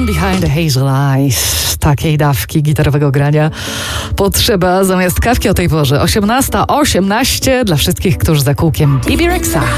Behind the Hazel Eyes. Takiej dawki gitarowego grania potrzeba zamiast kawki o tej porze. 18:18 dla wszystkich, którzy za kółkiem Bibi Rexa.